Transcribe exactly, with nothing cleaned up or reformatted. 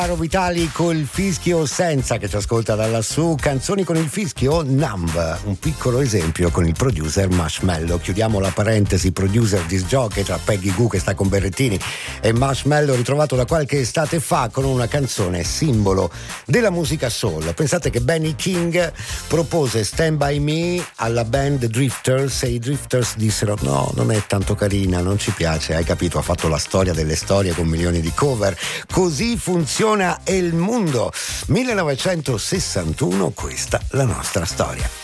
Caro Vitali col fischio senza, che ci ascolta da lassù. Canzoni con il fischio, Numb, un piccolo esempio con il producer Marshmello. Chiudiamo la parentesi producer disc jockey tra Peggy Goo, che sta con Berrettini, e Marshmello, ritrovato da qualche estate fa con una canzone simbolo della musica soul. Pensate che Benny King propose Stand By Me alla band Drifters e i Drifters dissero no, non è tanto carina, non ci piace. Hai capito, ha fatto la storia delle storie con milioni di cover. Così funziona il mondo. millenovecentosessantuno, questa la nostra storia.